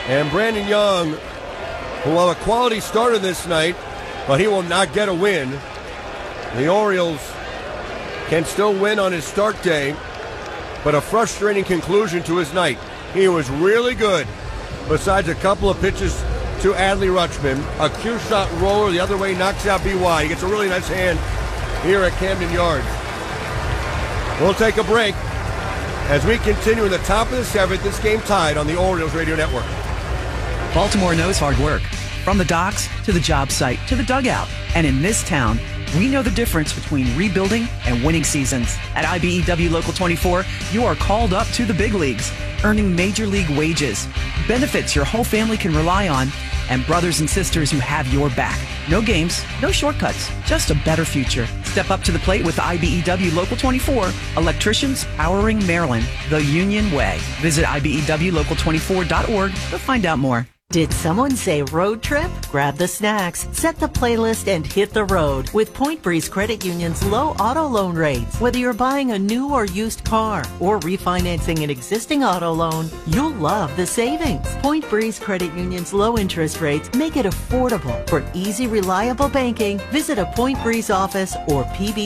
And Brandon Young will have a quality starter this night, but he will not get a win. The Orioles can still win on his start day, but a frustrating conclusion to his night. He was really good, besides a couple of pitches to Adley Rutschman. A cue shot roller the other way knocks out B.Y. He gets a really nice hand here at Camden Yards. We'll take a break as we continue in the top of the seventh. This game tied on the Orioles Radio Network. Baltimore knows hard work. From the docks to the job site to the dugout. And in this town, we know the difference between rebuilding and winning seasons. At IBEW Local 24, you are called up to the big leagues, earning major league wages, benefits your whole family can rely on, and brothers and sisters who have your back. No games, no shortcuts, just a better future. Step up to the plate with IBEW Local 24, electricians powering Maryland the Union way. Visit IBEWLocal24.org to find out more. Did someone say road trip? Grab the snacks, set the playlist, and hit the road with Point Breeze Credit Union's low auto loan rates. Whether you're buying a new or used car or refinancing an existing auto loan, you'll love the savings. Point Breeze Credit Union's low interest rates make it affordable. For easy, reliable banking, visit a Point Breeze office or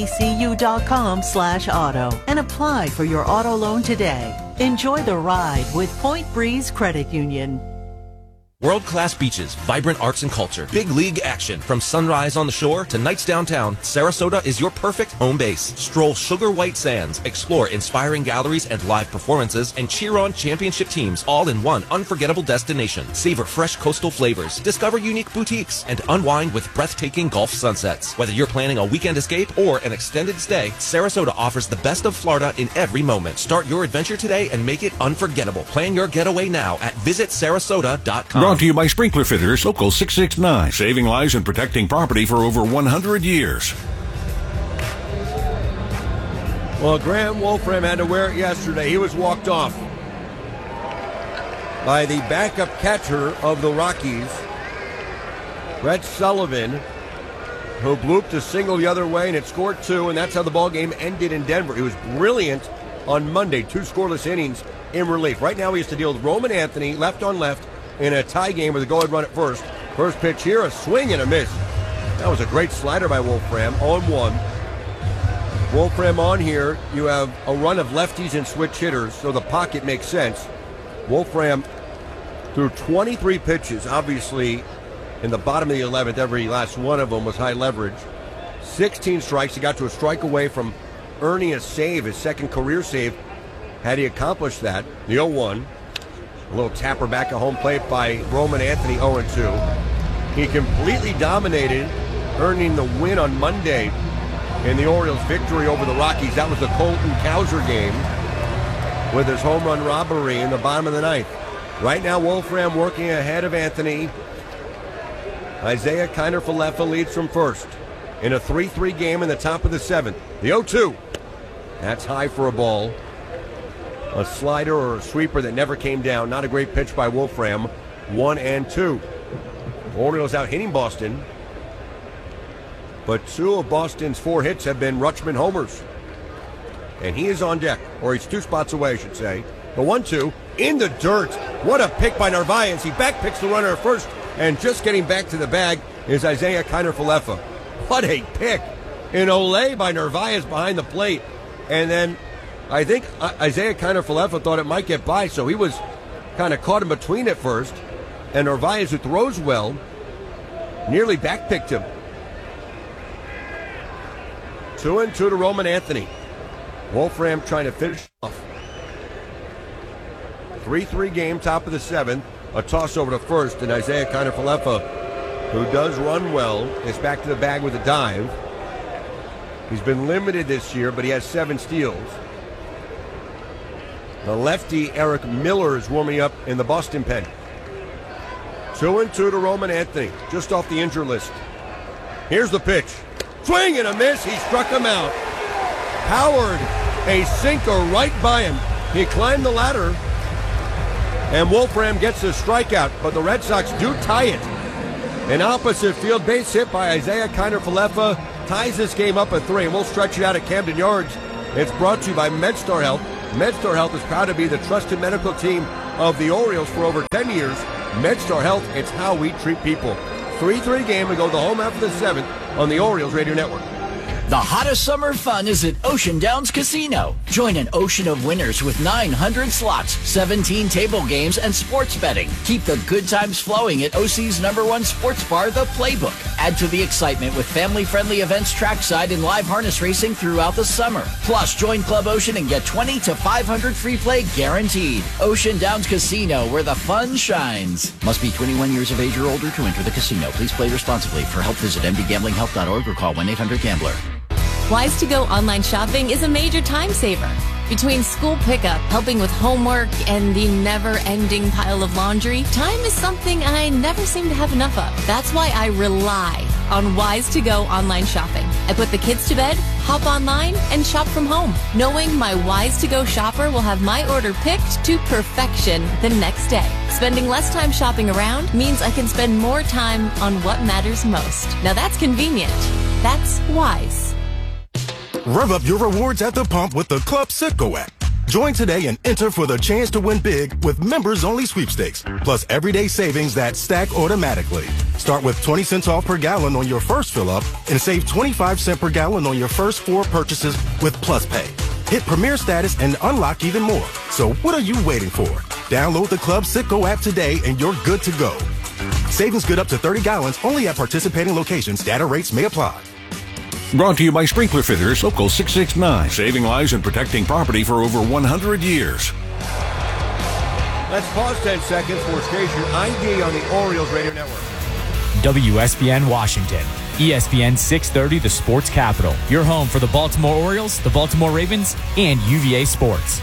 pbcu.com/auto and apply for your auto loan today. Enjoy the ride with Point Breeze Credit Union. World-class beaches, vibrant arts and culture, big league action. From sunrise on the shore to nights downtown, Sarasota is your perfect home base. Stroll sugar white sands, explore inspiring galleries and live performances, and cheer on championship teams all in one unforgettable destination. Savor fresh coastal flavors, discover unique boutiques, and unwind with breathtaking Gulf sunsets. Whether you're planning a weekend escape or an extended stay, Sarasota offers the best of Florida in every moment. Start your adventure today and make it unforgettable. Plan your getaway now at visitsarasota.com. Brought to you by Sprinkler Fitters, Local 669. Saving lives and protecting property for over 100 years. Well, Graham Wolfram had to wear it yesterday. He was walked off by the backup catcher of the Rockies, Brett Sullivan, who blooped a single the other way, and it scored two, and that's how the ball game ended in Denver. He was brilliant on Monday, 2 scoreless innings in relief. Right now he has to deal with Roman Anthony, left on left, in a tie game with a go-ahead run at first. First pitch here, a swing and a miss. That was a great slider by Wolfram, 0-1. Wolfram on here, you have a run of lefties and switch hitters, so the pocket makes sense. Wolfram threw 23 pitches, obviously in the bottom of the 11th. Every last one of them was high leverage. 16 strikes. He got to a strike away from earning a save, his second career save, had he accomplished that. The 0-1. A little tapper back at home plate by Roman Anthony, 0-2. He completely dominated, earning the win on Monday in the Orioles' victory over the Rockies. That was the Colton Cowser game with his home run robbery in the bottom of the ninth. Right now, Wolfram working ahead of Anthony. Isaiah Kiner-Falefa leads from first in a 3-3 game in the top of the seventh. The 0-2. That's high for a ball. A slider or a sweeper that never came down. Not a great pitch by Wolfram. 1-2. Orioles out hitting Boston. But 2 of Boston's 4 hits have been Rutschman homers. And he is on deck. Or he's 2 spots away, I should say. The 1-2 in the dirt. What a pick by Narvaez. He backpicks the runner at first. And just getting back to the bag is Isaiah Kiner-Falefa. What a pick. An Olay by Narvaez behind the plate. And then I think Isaiah Kiner-Falefa thought it might get by, so he was kind of caught in between at first. And Narvaez, who throws well, nearly backpicked him. 2-2 to Roman Anthony. Wolfram trying to finish off. 3-3 game, top of the seventh. A toss over to first, and Isaiah Kiner-Falefa, who does run well, is back to the bag with a dive. He's been limited this year, but he has 7 steals. The lefty Eric Miller is warming up in the Boston pen. 2-2 to Roman Anthony, just off the injured list. Here's the pitch. Swing and a miss. He struck him out. Howard, a sinker right by him. He climbed the ladder, and Wolfram gets a strikeout, but the Red Sox do tie it. An opposite field base hit by Isaiah Kiner-Falefa ties this game up at 3, and we'll stretch it out at Camden Yards. It's brought to you by MedStar Health. MedStar Health is proud to be the trusted medical team of the Orioles for over 10 years. MedStar Health, it's how we treat people. 3-3 game. We go the home after the 7th on the Orioles Radio Network. The hottest summer fun is at Ocean Downs Casino. Join an ocean of winners with 900 slots, 17 table games, and sports betting. Keep the good times flowing at OC's #1 sports bar, The Playbook. Add to the excitement with family-friendly events trackside and live harness racing throughout the summer. Plus, join Club Ocean and get 20 to 500 free play guaranteed. Ocean Downs Casino, where the fun shines. Must be 21 years of age or older to enter the casino. Please play responsibly. For help, visit mdgamblinghelp.org or call 1-800-GAMBLER. Wise to Go online shopping is a major time saver. Between school pickup, helping with homework, and the never-ending pile of laundry, time is something I never seem to have enough of. That's why I rely on Wise to Go online shopping. I put the kids to bed, hop online, and shop from home, knowing my Wise to Go shopper will have my order picked to perfection the next day. Spending less time shopping around means I can spend more time on what matters most. Now that's convenient. That's Wise. Rev up your rewards at the pump with the Club Citgo app. Join today and enter for the chance to win big with members-only sweepstakes, plus everyday savings that stack automatically. Start with 20 cents off per gallon on your first fill-up and save 25 cents per gallon on your first 4 purchases with Plus Pay. Hit Premier status and unlock even more. So what are you waiting for? Download the Club Citgo app today and you're good to go. Savings good up to 30 gallons only at participating locations. Data rates may apply. Brought to you by Sprinkler Fitters, Local 669. Saving lives and protecting property for over 100 years. Let's pause 10 seconds for station ID on the Orioles Radio Network. WSBN Washington. ESPN 630, the sports capital. Your home for the Baltimore Orioles, the Baltimore Ravens, and UVA Sports.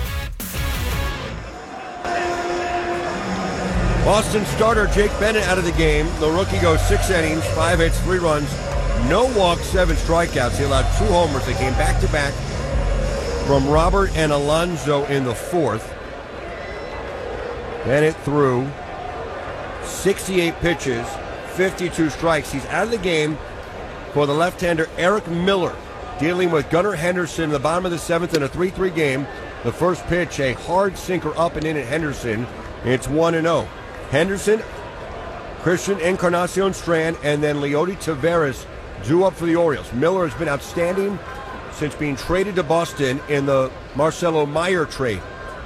Boston starter Jake Bennett out of the game. The rookie goes 6 innings, 5 hits, 3 runs, no walks, 7 strikeouts. He allowed 2 homers. They came back-to-back from Robert and Alonso in the 4th. Bennett threw 68 pitches, 52 strikes. He's out of the game for the left-hander Eric Miller, dealing with Gunnar Henderson in the bottom of the 7th in a 3-3 game. The first pitch, a hard sinker up and in at Henderson. It's 1-0. Henderson, Christian Encarnacion Strand, and then Leody Taveras due up for the Orioles. Miller has been outstanding since being traded to Boston in the Marcelo Meyer trade.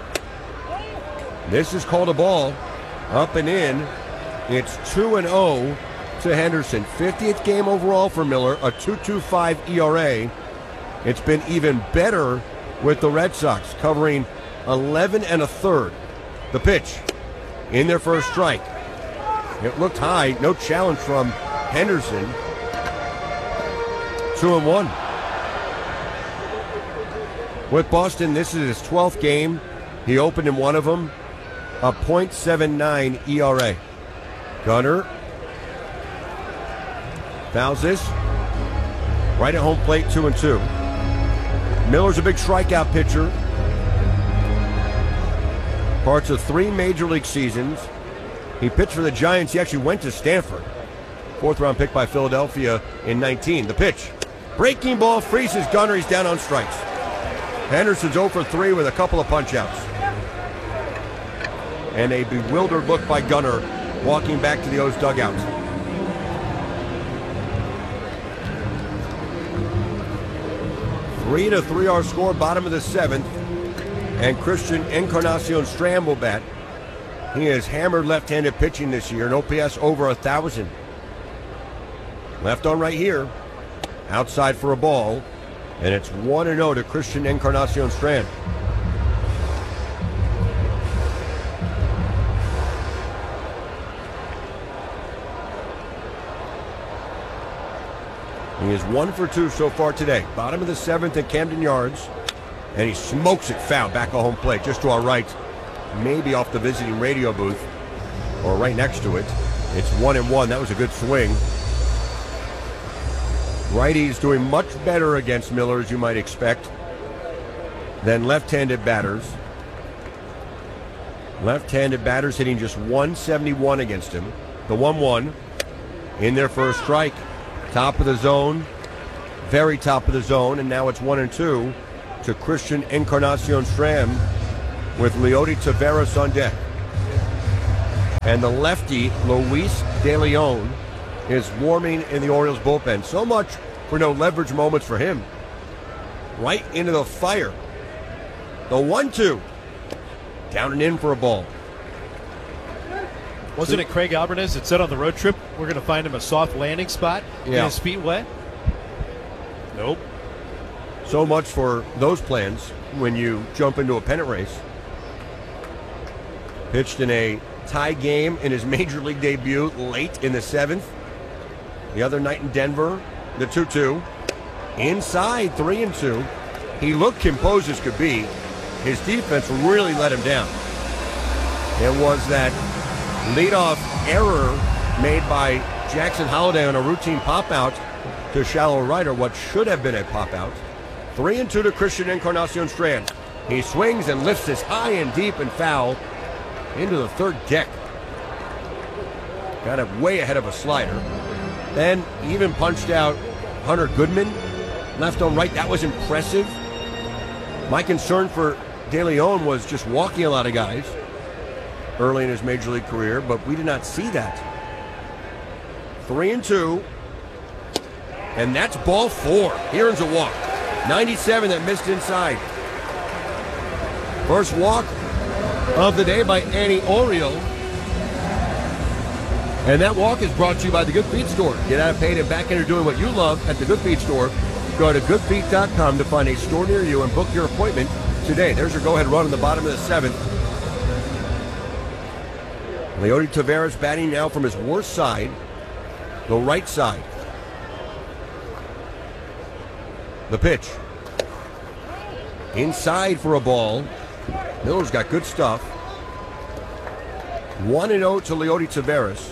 This is called a ball, up and in. It's 2-0 to Henderson. 50th game overall for Miller, a 2.25 ERA. It's been even better with the Red Sox, covering 11 1/3. The pitch in their first strike. It looked high, no challenge from Henderson. 2-1. With Boston, this is his 12th game. He opened in one of them, a .79 ERA. Gunnar fouls this. Right at home plate, 2-2. Miller's a big strikeout pitcher. Parts of 3 major league seasons. He pitched for the Giants. He actually went to Stanford. 4th round pick by Philadelphia in 19. The pitch. Breaking ball freezes Gunnar. He's down on strikes. Henderson's 0 for 3 with a couple of punch-outs. And a bewildered look by Gunnar walking back to the O's dugout. Three to 3 our score, bottom of the 7th. And Christian Encarnacion Strand will bat. He has hammered left-handed pitching this year, an OPS over 1,000. Left on right here, outside for a ball, and it's 1-0 to Christian Encarnacion Strand. He is 1 for 2 so far today. Bottom of the 7th at Camden Yards. And he smokes it foul back at home plate, just to our right. Maybe off the visiting radio booth, or right next to it. It's 1-1. That was a good swing. Righties doing much better against Miller, as you might expect, than left-handed batters. Left-handed batters hitting just 171 against him. The 1-1 in their first strike. Top of the zone, very top of the zone, and now it's 1-2 to Christian Encarnacion Strand with Leody Taveras on deck. And the lefty, Luis De Leon, is warming in the Orioles bullpen. So much for no leverage moments for him. Right into the fire. The 1-2. Down and in for a ball. Wasn't it Craig Alvarez that said on the road trip, we're going to find him a soft landing spot? Yeah. Get his feet wet? Nope. So much for those plans when you jump into a pennant race. Pitched in a tie game in his major league debut late in the 7th. The other night in Denver, the 2-2. Inside, 3-2. He looked composed as could be. His defense really let him down. It was that leadoff error made by Jackson Holliday on a routine pop-out to shallow right, or what should have been a pop-out. 3-2 to Christian Encarnacion Strand. He swings and lifts this high and deep and foul into the third deck. Got it way ahead of a slider. Then even punched out Hunter Goodman. Left on right, that was impressive. My concern for De Leon was just walking a lot of guys early in his major league career, but we did not see that. 3-2. And that's ball 4. He earns a walk. 97 that missed inside. First walk of the day by Annie Oriole. And that walk is brought to you by the Good Feet Store. Get out of paid and back into doing what you love at the Good Feet Store. Go to goodfeet.com to find a store near you and book your appointment today. There's your go-ahead run in the bottom of the 7th. Leody Taveras batting now from his worst side, the right side. The pitch. Inside for a ball. Miller's got good stuff. 1-0 to Leody Taveras.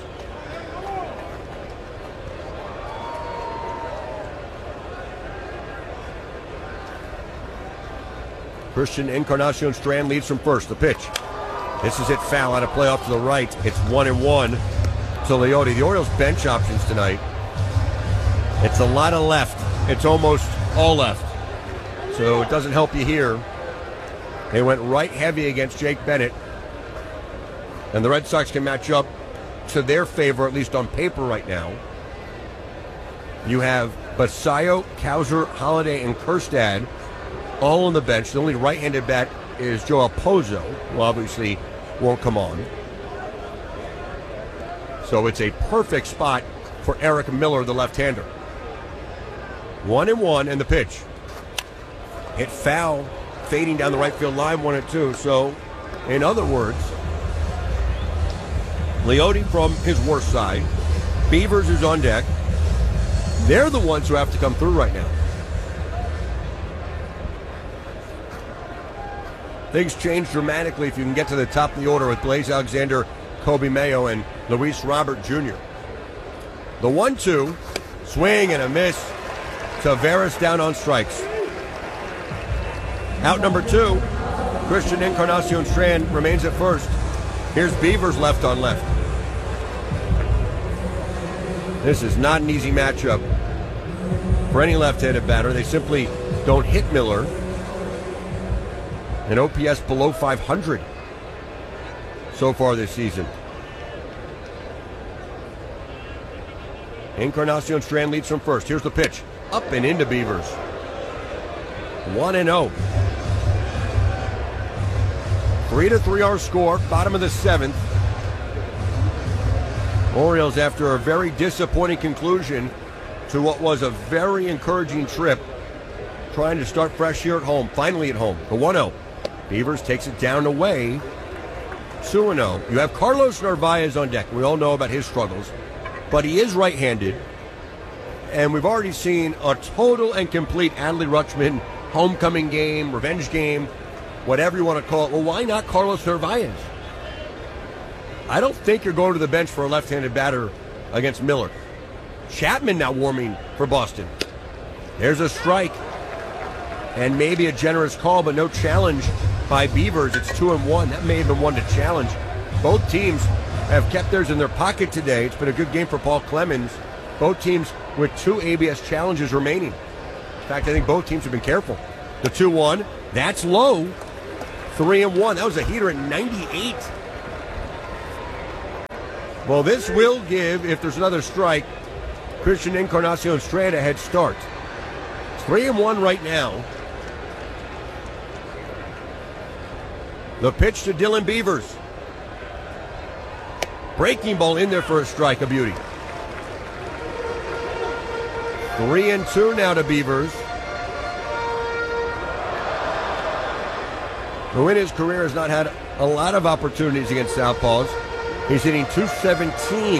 Christian Encarnacion Strand leads from first. The pitch. This is it, foul out of play off to the right. It's 1-1 to Leody. The Orioles bench options tonight. It's a lot of left. It's almost all left. So it doesn't help you here. They went right heavy against Jake Bennett. And the Red Sox can match up to their favor, at least on paper right now. You have Basayo, Cowser, Holiday, and Kerstad all on the bench. The only right-handed bat is Joe Pozo, who obviously won't come on. So it's a perfect spot for Eric Miller, the left-hander. 1-1, and the pitch. Hit foul, fading down the right field line, 1-2. So, in other words, Leody from his worst side. Beavers is on deck. They're the ones who have to come through right now. Things change dramatically if you can get to the top of the order with Blaze Alexander, Kobe Mayo, and Luis Robert Jr. The 1-2, swing and a miss. Taveras down on strikes. Out number 2, Christian Encarnacion Strand remains at first. Here's Beavers left on left. This is not an easy matchup for any left-handed batter. They simply don't hit Miller. An OPS below 500 so far this season. Encarnacion Strand leads from first. Here's the pitch. Up and into Beavers. 1-0. 3-3 our score. Bottom of the 7th. Orioles, after a very disappointing conclusion to what was a very encouraging trip, trying to start fresh here at home. Finally at home. The 1-0. Beavers takes it down away. 2-0. You have Carlos Narvaez on deck. We all know about his struggles. But he is right-handed. And we've already seen a total and complete Adley Rutschman homecoming game, revenge game, whatever you want to call it. Well, why not Carlos Narvaez? I don't think you're going to the bench for a left-handed batter against Miller. Chapman now warming for Boston. There's a strike. And maybe a generous call, but no challenge by Beavers. It's 2-1. That may have been one to challenge. Both teams have kept theirs in their pocket today. It's been a good game for Paul Clemens. Both teams with 2 ABS challenges remaining. In fact, I think both teams have been careful. The 2-1, that's low. 3-1. That was a heater at 98. Well, this will give, if there's another strike, Christian Encarnacion Strand a head start. It's 3-1 right now. The pitch to Dylan Beavers. Breaking ball in there for a strike, a beauty. 3-2 now to Beavers, who in his career has not had a lot of opportunities against Southpaws. He's hitting .217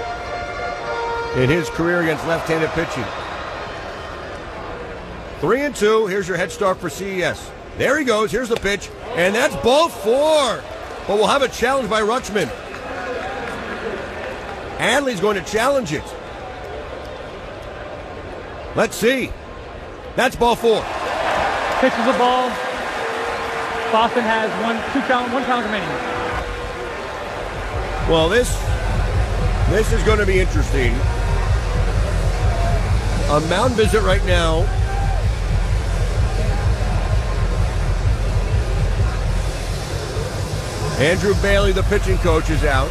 in his career against left-handed pitching. 3-2. Here's your head start for CES. There he goes. Here's the pitch. And that's ball 4. But we'll have a challenge by Rutschman. Adley's going to challenge it. Let's see. That's ball 4. Pitches the ball. Boston has one count remaining. Well, this is going to be interesting. A mound visit right now. Andrew Bailey, the pitching coach, is out.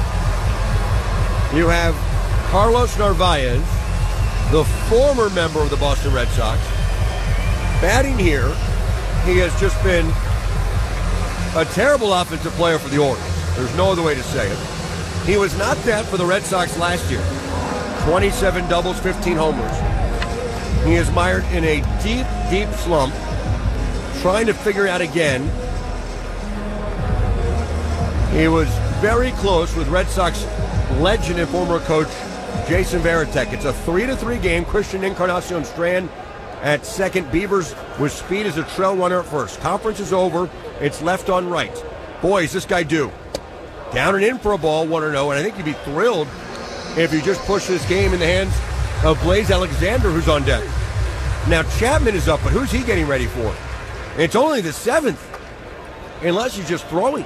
You have Carlos Narvaez, the former member of the Boston Red Sox, batting here. He has just been a terrible offensive player for the Orioles. There's no other way to say it. He was not that for the Red Sox last year. 27 doubles, 15 homers. He is mired in a deep, deep slump, trying to figure out again. He was very close with Red Sox legend and former coach Jason Varitek. It's a 3-3 game. Christian Encarnacion Strand at second. Beavers with speed as a trail runner at first. Conference is over. It's left on right. Boy, is this guy due. Down and in for a ball, 1-0, and I think you'd be thrilled if you just push this game in the hands of Blaze Alexander, who's on deck. Now, Chapman is up, but who's he getting ready for? It's only the 7th, unless he's just throwing.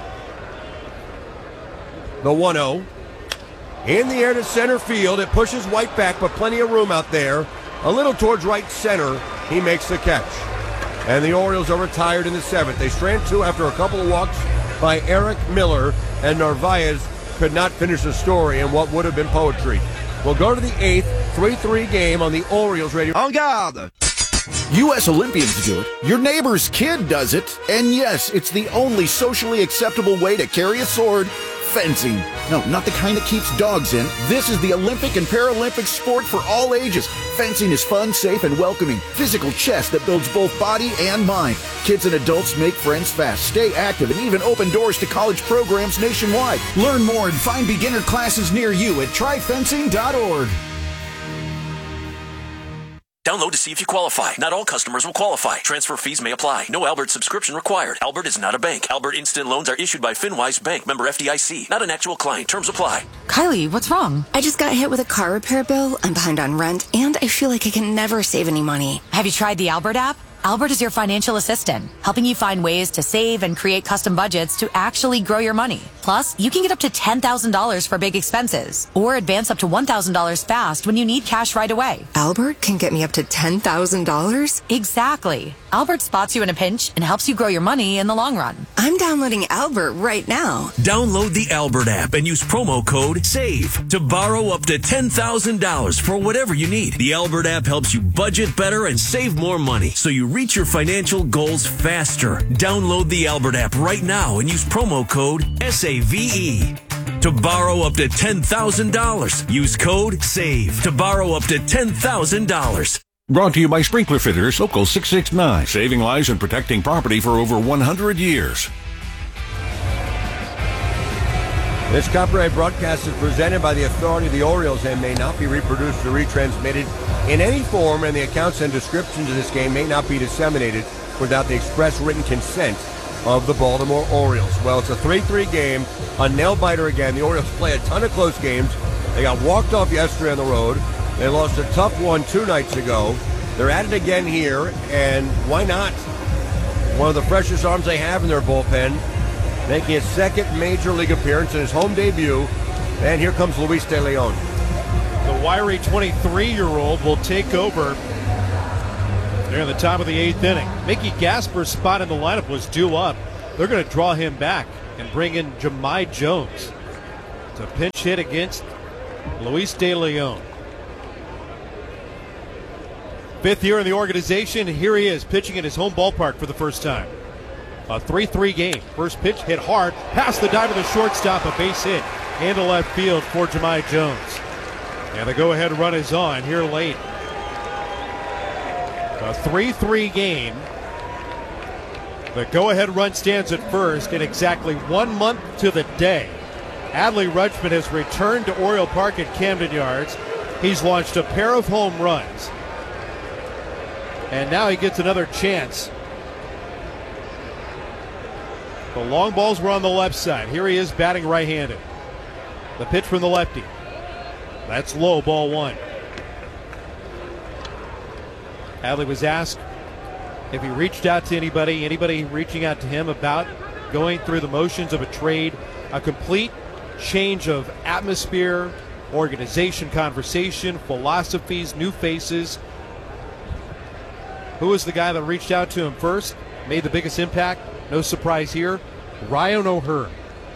The 1-0. In the air to center field. It pushes White back, but plenty of room out there. A little towards right center. He makes the catch. And the Orioles are retired in the 7th. They strand 2 after a couple of walks by Eric Miller, and Narvaez could not finish the story in what would have been poetry. We'll go to the 8th, 3-3 game on the Orioles radio. En garde! U.S. Olympians do it. Your neighbor's kid does it. And yes, it's the only socially acceptable way to carry a sword. Fencing. No, not the kind that keeps dogs in. This is the Olympic and Paralympic sport for all ages. Fencing is fun, safe, and welcoming. Physical chess that builds both body and mind. Kids and adults make friends fast, stay active, and even open doors to college programs nationwide. Learn more and find beginner classes near you at tryfencing.org. Download to see if you qualify. Not all customers will qualify. Transfer fees may apply. No Albert subscription required. Albert is not a bank. Albert Instant Loans are issued by FinWise Bank, member FDIC. Not an actual client. Terms apply. Kylie, what's wrong? I just got hit with a car repair bill. I'm behind on rent, and I feel like I can never save any money. Have you tried the Albert app? Albert is your financial assistant, helping you find ways to save and create custom budgets to actually grow your money. Plus, you can get up to $10,000 for big expenses, or advance up to $1,000 fast when you need cash right away. Albert can get me up to $10,000? Exactly. Albert spots you in a pinch and helps you grow your money in the long run. I'm downloading Albert right now. Download the Albert app and use promo code SAVE to borrow up to $10,000 for whatever you need. The Albert app helps you budget better and save more money, so you reach your financial goals faster. Download the Albert app right now and use promo code SAVE to borrow up to $10,000. Use code SAVE to borrow up to $10,000. Brought to you by Sprinkler Fitters, Local 669, saving lives and protecting property for over 100 years. This copyright broadcast is presented by the authority of the Orioles and may not be reproduced or retransmitted in any form, and the accounts and descriptions of this game may not be disseminated without the express written consent of the Baltimore Orioles. Well, it's a 3-3 game, a nail-biter again. The Orioles play a ton of close games. They got walked off yesterday on the road. They lost a tough one 2 nights ago. They're at it again here, and why not? One of the freshest arms they have in their bullpen, making his second major league appearance in his home debut, and here comes Luis De Leon. The wiry 23-year-old will take over during the top of the 8th inning. Mickey Gasper's spot in the lineup was due up. They're going to draw him back and bring in Jahmai Jones It's a pinch hit against Luis De Leon. 5th year in the organization, and here he is pitching in his home ballpark for the first time. A 3-3 game. First pitch hit hard, past the dive of the shortstop, a base hit into left field for Jahmai Jones. And the go-ahead run is on here late. A 3-3 game. The go-ahead run stands at first in exactly 1 month to the day. Adley Rutschman has returned to Oriole Park at Camden Yards. He's launched a pair of home runs. And now he gets another chance. The long balls were on the left side. Here he is batting right-handed. The pitch from the lefty. That's low, ball 1. Adley was asked if he reached out to anybody reaching out to him about going through the motions of a trade, a complete change of atmosphere, organization, conversation, philosophies, new faces. Who was the guy that reached out to him first, made the biggest impact? No surprise here. Ryan O'Hearn.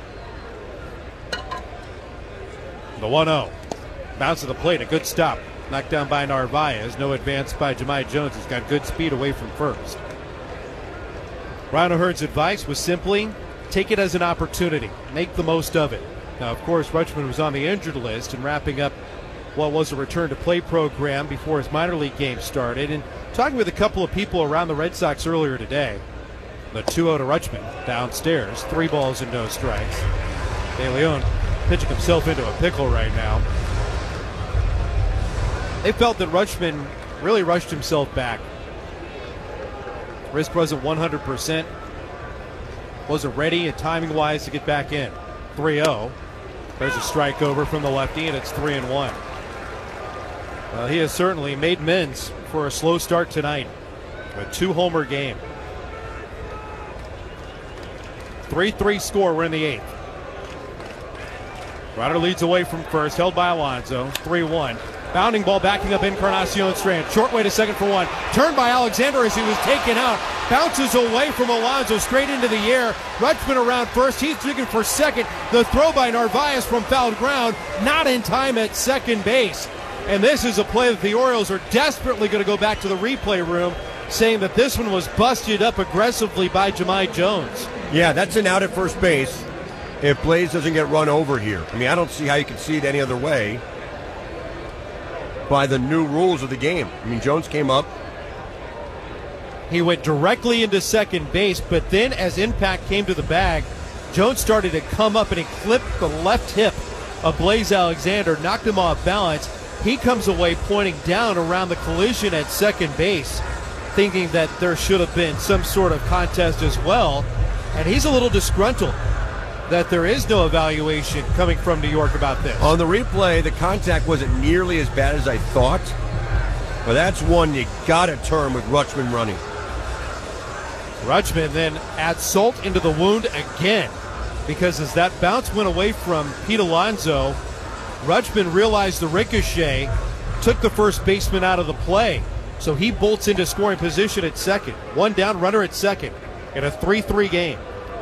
The 1-0. Bounce to the plate, a good stop. Knocked down by Narvaez. No advance by Jahmai Jones. He's got good speed away from first. Ryan O'Hearn's advice was simply take it as an opportunity. Make the most of it. Now, of course, Rutschman was on the injured list and wrapping up what was a return-to-play program before his minor league game started. And talking with a couple of people around the Red Sox earlier today, the 2-0 to Rutschman downstairs, 3 balls and no strikes. De Leon pitching himself into a pickle right now. They felt that Rutschman really rushed himself back. Wrist wasn't 100%. Wasn't ready and timing-wise to get back in. 3-0. There's a strike over from the lefty, and it's 3-1. Well, he has certainly made amends for a slow start tonight. A 2-homer game. 3-3 score. We're in the 8th. Ryder leads away from first, held by Alonso. 3-1. Bounding ball backing up Encarnacion Strand. Short way to second for 1. Turned by Alexander as he was taken out. Bounces away from Alonso straight into the air. Rutschman around first. He's digging for second. The throw by Narvaez from foul ground. Not in time at second base. And this is a play that the Orioles are desperately going to go back to the replay room, saying that this one was busted up aggressively by Jahmai Jones. Yeah, that's an out at first base if Blaze doesn't get run over here. I mean, I don't see how you can see it any other way by the new rules of the game. I mean, Jones came up. He went directly into second base, but then as impact came to the bag, Jones started to come up and he clipped the left hip of Blaze Alexander, knocked him off balance. He comes away pointing down around the collision at second base, thinking that there should have been some sort of contest as well. And he's a little disgruntled that there is no evaluation coming from New York about this. On the replay, the contact wasn't nearly as bad as I thought, but that's one you got to turn with Rutschman running. Rutschman then adds salt into the wound again, because as that bounce went away from Pete Alonso, Rutschman realized the ricochet took the first baseman out of the play, so he bolts into scoring position at second. 1 down, runner at second in a 3-3 game.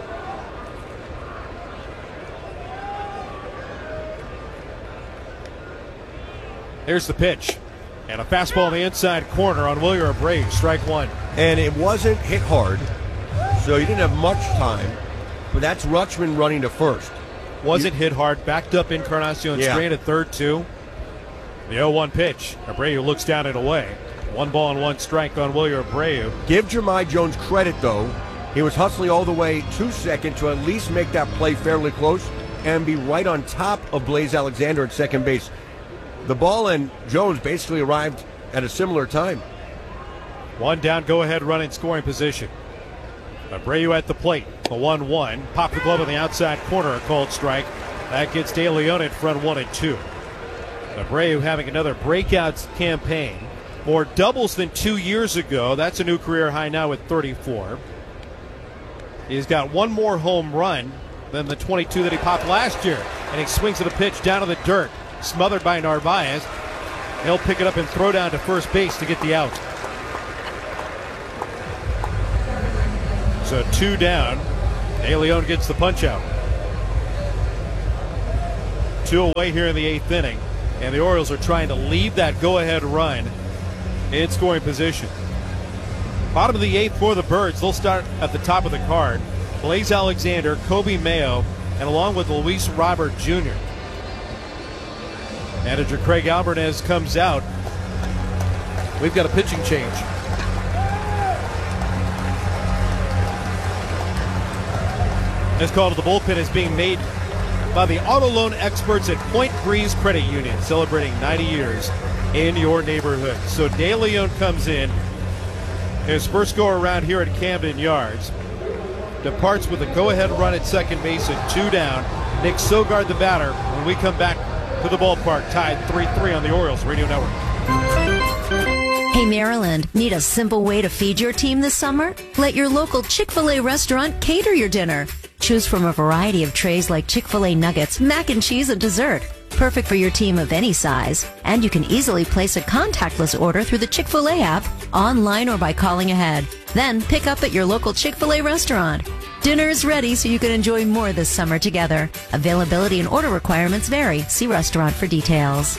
Here's the pitch. And a fastball in the inside corner on Wilyer Abreu, strike 1. And it wasn't hit hard, so you didn't have much time, but that's Rutschman running to first. Wasn't hit hard, backed up Encarnacion Strand at third, too. The 0-1 pitch. Abreu looks down and away. 1 ball and 1 strike on Wilyer Abreu. Give Jahmai Jones credit, though. He was hustling all the way to second to at least make that play fairly close and be right on top of Blaze Alexander at second base. The ball and Jones basically arrived at a similar time. 1 down, go-ahead run in scoring position. Abreu at the plate. The 1-1. Pop the glove on the outside corner, a called strike. That gets De Leon in front 1-2. Abreu having another breakout campaign. More doubles than 2 years ago. That's a new career high now with 34. He's got 1 more home run than the 22 that he popped last year. And he swings at a pitch down to the dirt. Smothered by Narvaez. He'll pick it up and throw down to first base to get the out. So 2 down. De Leon gets the punch out. 2 away here in the 8th inning, and the Orioles are trying to leave that go-ahead run in scoring position. Bottom of the 8th for the Birds. They'll start at the top of the card. Blaze Alexander, Kobe Mayo, and along with Luis Robert Jr. Manager Craig Alvarez comes out. We've got a pitching change. This call to the bullpen is being made by the auto loan experts at Point Breeze Credit Union, celebrating 90 years in your neighborhood. So De Leon comes in. His first go around here at Camden Yards. Departs with a go-ahead run at second base at 2 down. Nick Sogard the batter when we come back to the ballpark, tied 3-3 on the Orioles Radio Network. Hey Maryland, need a simple way to feed your team this summer? Let your local Chick-fil-A restaurant cater your dinner. Choose from a variety of trays like Chick-fil-A nuggets, mac and cheese, and dessert. Perfect for your team of any size. And you can easily place a contactless order through the Chick-fil-A app, online or by calling ahead. Then pick up at your local Chick-fil-A restaurant. Dinner is ready so you can enjoy more this summer together. Availability and order requirements vary. See restaurant for details.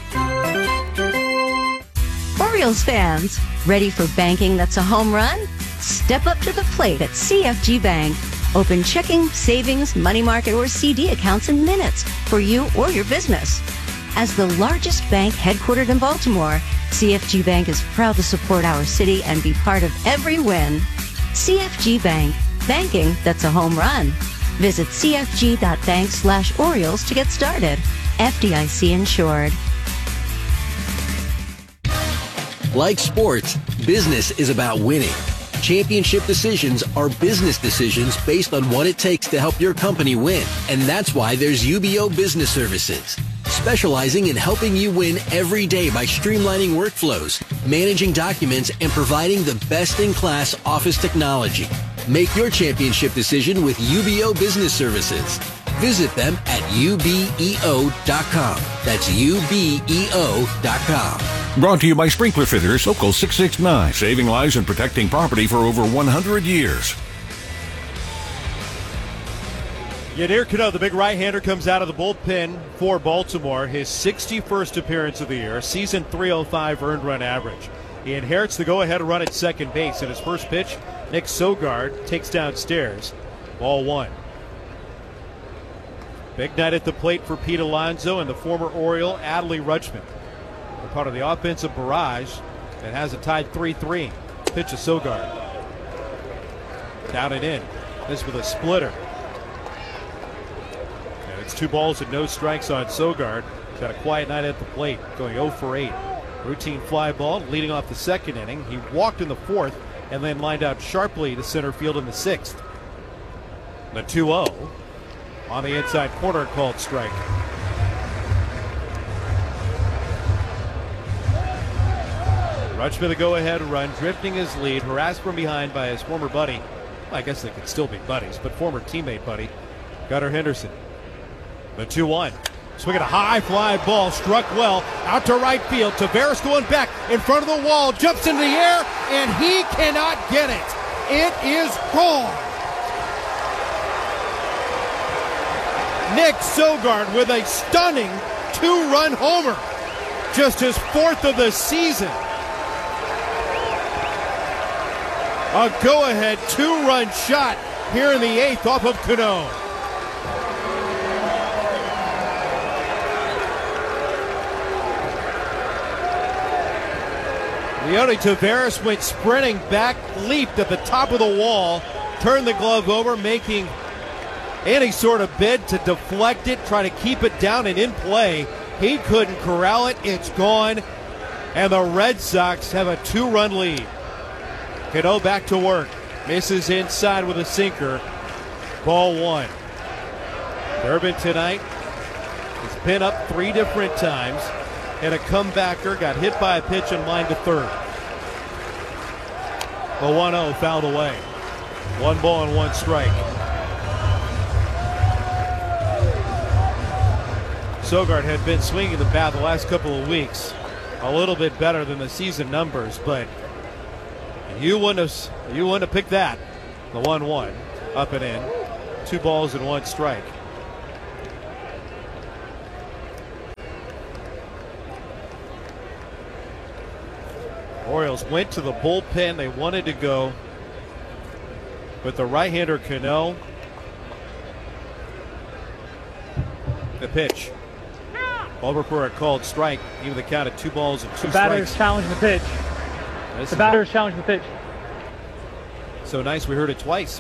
Orioles fans, ready for banking that's a home run? Step up to the plate at CFG Bank. Open checking, savings, money market, or CD accounts in minutes for you or your business. As the largest bank headquartered in Baltimore, CFG Bank is proud to support our city and be part of every win. CFG Bank, banking that's a home run. Visit cfg.bank/Orioles to get started. FDIC insured. Like sports, business is about winning. Championship decisions are business decisions based on what it takes to help your company win. And that's why there's UBO Business Services, specializing in helping you win every day by streamlining workflows, managing documents, and providing the best-in-class office technology. Make your championship decision with UBO Business Services. Visit them at ubeo.com. That's ubeo.com. Brought to you by Sprinkler Fitters, Local 669, saving lives and protecting property for over 100 years. Yadier Cano, the big right-hander, comes out of the bullpen for Baltimore. His 61st appearance of the year, season .305 earned run average. He inherits the go-ahead run at second base. In his first pitch, Nick Sogard takes downstairs. Ball 1. Big night at the plate for Pete Alonso and the former Oriole Adley Rutschman. They're part of the offensive barrage that has it tied 3-3. Pitch to Sogard. Down and in. This with a splitter. And it's 2 balls and no strikes on Sogard. He's got a quiet night at the plate, going 0 for 8. Routine fly ball leading off the second inning. He walked in the 4th and then lined out sharply to center field in the 6th. The 2-0 on the inside corner, called strike. Rutschman the go-ahead run, drifting his lead, harassed from behind by his former buddy. Well, I guess they could still be buddies, but former teammate buddy, Gunnar Henderson. The 2-1. Swinging a high fly ball, struck well, out to right field. Taveras going back in front of the wall, jumps into the air, and he cannot get it. It is gone. Nick Sogard with a stunning 2-run homer. Just his 4th of the season. A go-ahead 2-run shot here in the 8th off of Cano. Leody Taveras went sprinting back, leaped at the top of the wall, turned the glove over, making any sort of bid to deflect it, try to keep it down and in play. He couldn't corral it. It's gone. And the Red Sox have a 2-run lead. Cano back to work. Misses inside with a sinker. Ball 1. Durbin tonight has been up 3 different times. And a comebacker got hit by a pitch and lined to third. The 1-0 fouled away. 1 ball and 1 strike. Sogard had been swinging the bat the last couple of weeks. A little bit better than the season numbers, but you wouldn't have picked that. The 1-1 up and in. 2 balls and 1 strike. Orioles went to the bullpen. They wanted to go with the right-hander Cano. The pitch. Ball report called strike. Even the count at 2 balls and 2 strikes. The batter's challenging the pitch. The batter's challenging the pitch. So nice, we heard it twice.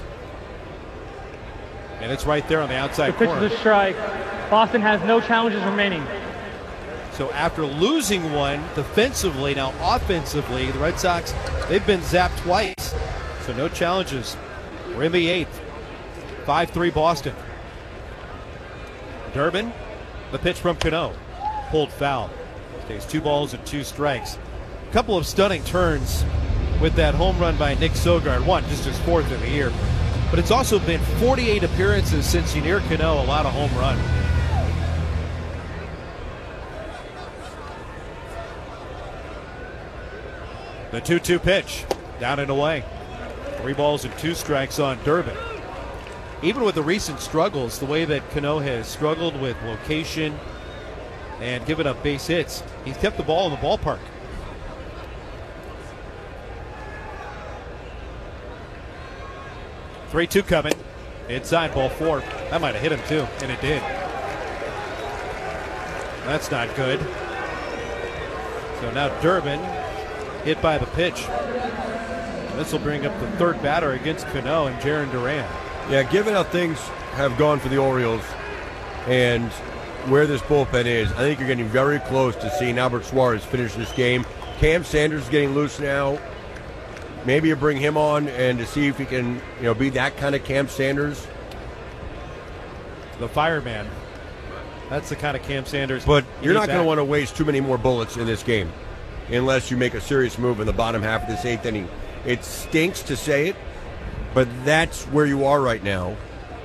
And it's right there on the outside The pitch corner. is a strike. Boston has no challenges remaining. So after losing one defensively, now offensively, the Red Sox, they've been zapped twice. So no challenges. We're in the 8th. 5-3 Boston. Durbin, the pitch from Cano. Pulled foul. Stays 2 balls and 2 strikes. A couple of stunning turns with that home run by Nick Sogard. One, just his 4th of the year. But it's also been 48 appearances since Yennier Cano allowed a home run. The 2-2 pitch, down and away. 3 balls and 2 strikes on Durbin. Even with the recent struggles, the way that Cano has struggled with location and given up base hits, he's kept the ball in the ballpark. Three-2 coming. Inside, ball 4. That might have hit him too, and it did. That's not good. So now Durbin hit by the pitch. This will bring up the 3rd batter against Cano and Jarren Duran. Yeah, given how things have gone for the Orioles and where this bullpen is, I think you're getting very close to seeing Albert Suarez finish this game. Cam Sanders is getting loose now. Maybe you bring him on and to see if he can, be that kind of Cam Sanders. The fireman. That's the kind of Cam Sanders. But you're not going to back. want to waste too many more bullets in this game unless you make a serious move in the bottom half of this 8th inning. It stinks to say it, but that's where you are right now.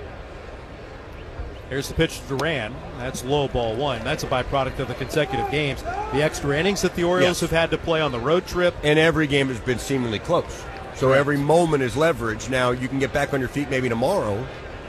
Here's the pitch to Duran. That's low, ball 1. That's a byproduct of the consecutive games. The extra innings that the Orioles have had to play on the road trip. And every game has been seemingly close. So every moment is leverage. Now you can get back on your feet maybe tomorrow.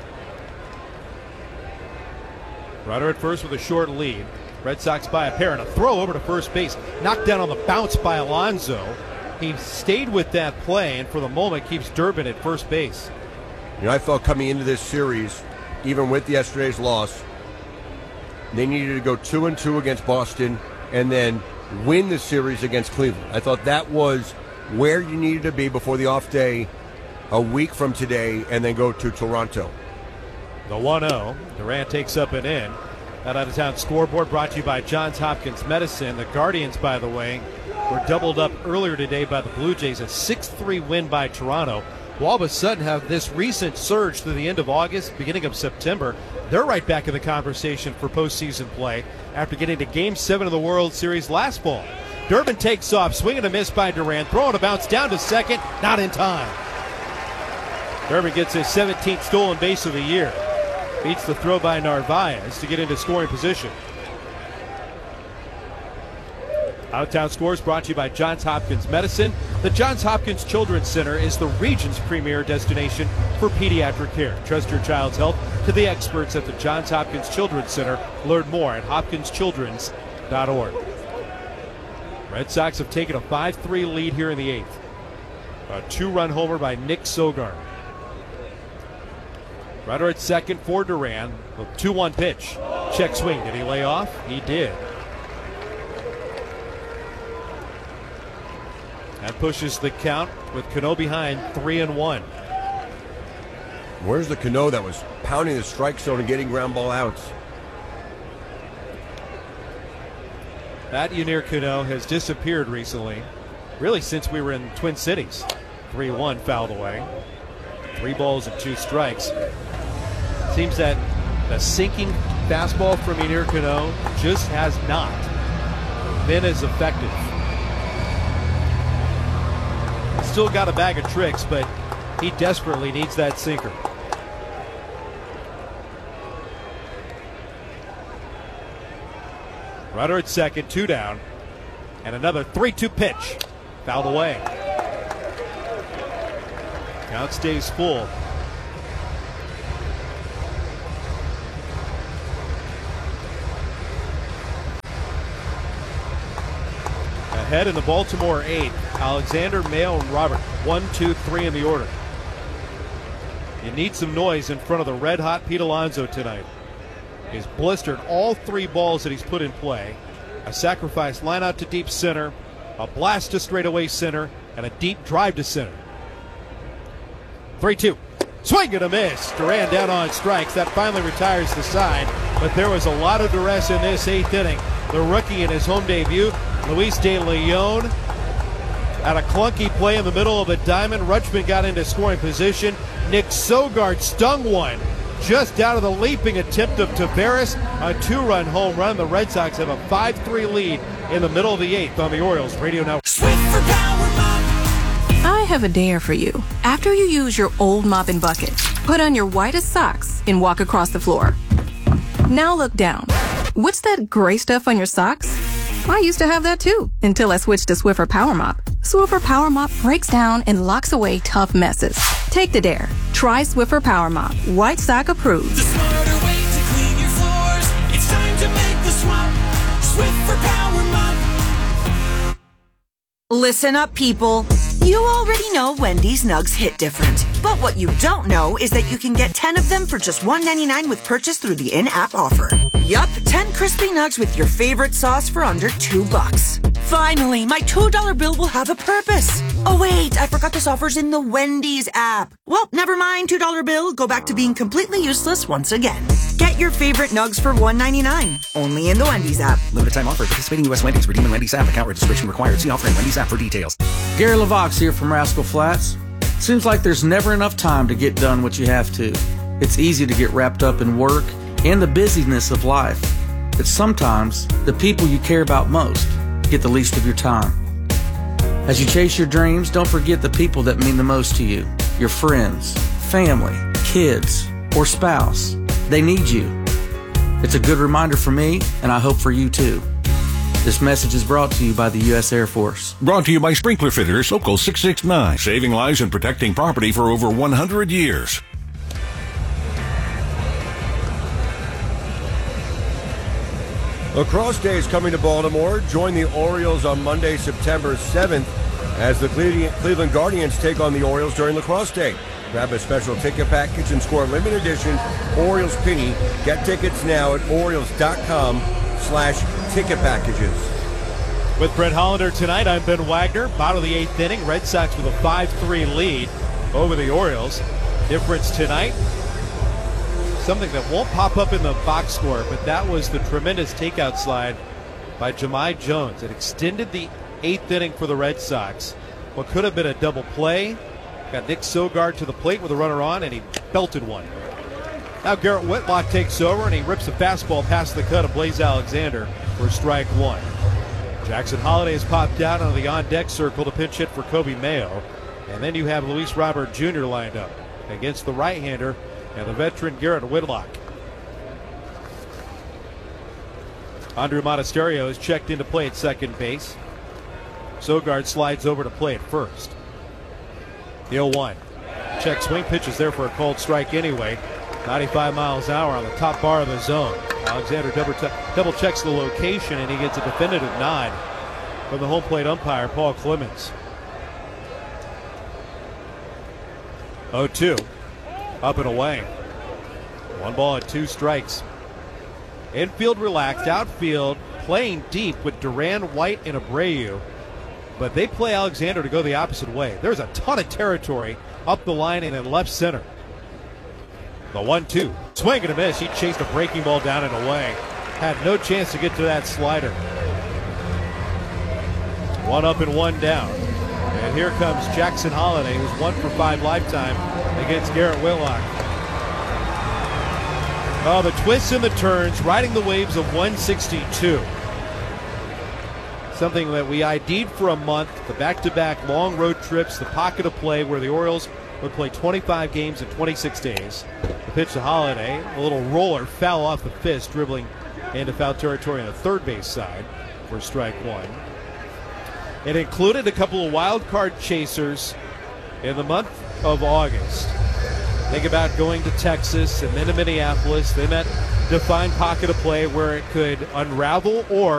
Runner at first with a short lead. Red Sox by a pair and a throw over to first base. Knocked down on the bounce by Alonso. He stayed with that play and for the moment keeps Durbin at first base. I felt coming into this series, even with yesterday's loss, they needed to go 2-2 against Boston and then win the series against Cleveland. I thought that was where you needed to be before the off day a week from today and then go to Toronto. The 1-0. Durant takes up and in. That out-of-town scoreboard brought to you by Johns Hopkins Medicine. The Guardians, by the way, were doubled up earlier today by the Blue Jays. A 6-3 win by Toronto. All of a sudden have this recent surge through the end of August, beginning of September. They're right back in the conversation for postseason play after getting to Game 7 of the World Series last fall. Durbin takes off, swing and a miss by Duran, throwing a bounce down to second, not in time. Durbin gets his 17th stolen base of the year. Beats the throw by Narvaez to get into scoring position. Out-of-town scores brought to you by Johns Hopkins Medicine. The Johns Hopkins Children's Center is the region's premier destination for pediatric care. Trust your child's health to the experts at the Johns Hopkins Children's Center. Learn more at hopkinschildrens.org. Red Sox have taken a 5-3 lead here in the 8th. A 2-run homer by Nick Sogard. Runner at second for Duran. The 2-1 pitch. Check swing. Did he lay off? He did. That pushes the count with Cano behind 3-1. Where's the Cano that was pounding the strike zone and getting ground ball outs? That Yennier Cano has disappeared recently, really since we were in Twin Cities. 3-1 fouled away. 3 balls and 2 strikes. Seems that the sinking fastball from Yennier Cano just has not been as effective. Still got a bag of tricks, but he desperately needs that sinker. Runner at second, 2 down, and another 3-2 pitch. Fouled away. Count stays full. A ahead in the Baltimore 8th. Alexander, Mayo, and Robert, 1, 2, 3 in the order. You need some noise in front of the red-hot Pete Alonso tonight. He's blistered all 3 balls that he's put in play. A sacrifice line out to deep center, a blast to straightaway center, and a deep drive to center. 3-2. Swing and a miss. Duran down on strikes. That finally retires the side. But there was a lot of duress in this 8th inning. The rookie in his home debut, Luis De Leon, had a clunky play in the middle of a diamond. Rutschman got into scoring position. Nick Sogard stung one just out of the leaping attempt of Taveras. A 2-run home run. The Red Sox have a 5-3 lead in the middle of the 8th on the Orioles Radio Network. I have a dare for you. After you use your old mop and bucket, put on your whitest socks and walk across the floor. Now look down. What's that gray stuff on your socks? I used to have that too, until I switched to Swiffer Power Mop. Swiffer Power Mop breaks down and locks away tough messes. Take the dare. Try Swiffer Power Mop. White sock approved. The smarter way to clean your floors. It's time to make the swap. Swiffer Power Mop. Listen up, people. You already know Wendy's Nugs hit different. But what you don't know is that you can get 10 of them for just $1.99 with purchase through the in-app offer. Yup, 10 crispy nugs with your favorite sauce for under $2. Finally, my $2 bill will have a purpose. Oh wait, I forgot this offer's in the Wendy's app. Well, never mind, $2 bill. Go back to being completely useless once again. Get your favorite nugs for $1.99. Only in the Wendy's app. Limited time offer. Participating U.S. Wendy's. Redeem in Wendy's app. Account registration required. See offer in Wendy's app for details. Gary LaVox here from Rascal Flats. Seems like there's never enough time to get done what you have to. It's easy to get wrapped up in work and the busyness of life. But sometimes the people you care about most get the least of your time. As you chase your dreams, don't forget the people that mean the most to you. Your friends, family, kids, or spouse. They need you. It's a good reminder for me, and I hope for you too. This message is brought to you by the U.S. Air Force. Brought to you by Sprinkler Fitters, Local 669. Saving lives and protecting property for over 100 years. Lacrosse Day is coming to Baltimore. Join the Orioles on Monday, September 7th, as the Cleveland Guardians take on the Orioles during Lacrosse Day. Grab a special ticket package and score a limited edition Orioles Penny. Get tickets now at Orioles.com/ticket packages. With Brett Hollander tonight, I'm Ben Wagner. Bottom of the 8th inning, Red Sox with a 5-3 lead over the Orioles. Difference tonight, something that won't pop up in the box score, but that was the tremendous takeout slide by Jahmai Jones. It extended the 8th inning for the Red Sox. What could have been a double play. Got Nick Sogard to the plate with a runner on, and he belted one. Now Garrett Whitlock takes over, and he rips a fastball past the cut of Blaze Alexander for strike one. Jackson Holliday has popped out on the on-deck circle to pinch hit for Kobe Mayo. And then you have Luis Robert Jr. lined up against the right-hander and the veteran Garrett Whitlock. Andrew Monasterio is checked into play at second base. Sogard slides over to play at first. The 0-1. Check swing pitch is there for a called strike anyway. 95 miles an hour on the top bar of the zone. Alexander double checks the location, and he gets a definitive nod from the home plate umpire, Paul Clemens. 0-2. Up and away. 1 ball and 2 strikes. Infield relaxed. Outfield playing deep with Duran, White, and Abreu. But they play Alexander to go the opposite way. There's a ton of territory up the line and in left center. The 1-2. Swing and a miss. He chased a breaking ball down and away. Had no chance to get to that slider. 1 up and 1 down. And here comes Jackson Holliday, who's 1 for 5 lifetime against Garrett Whitlock. Oh, the twists and the turns, riding the waves of 162. Something that we ID'd for a month, the back-to-back long road trips, the pocket of play where the Orioles would play 25 games in 26 days. The pitch to Holliday, a little roller, foul off the fist, dribbling into foul territory on the third base side for strike one. It included a couple of wild card chasers in the month of August. Think about going to Texas and then to Minneapolis, then that defined pocket of play where it could unravel or